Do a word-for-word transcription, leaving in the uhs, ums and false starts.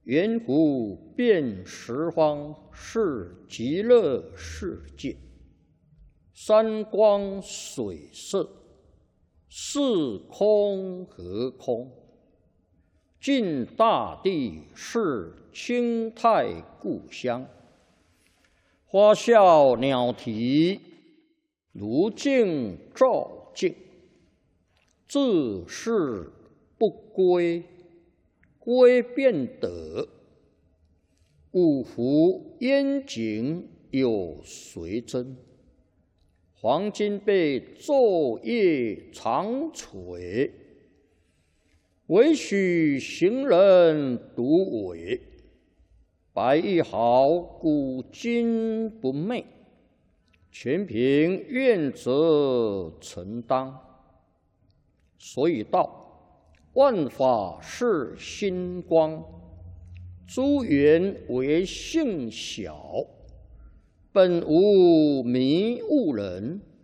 圆湖遍十方是极乐世界，山光水色，是空何空？尽大地是清泰故乡，花笑鸟啼，如镜照镜。自是不归，归便得。五湖烟景有谁真？黄金被昼夜长垂，唯许行人独伟。白玉毫古今不昧，全凭愿者承当。所以道，万法是心光，诸缘为性小，本无迷悟人。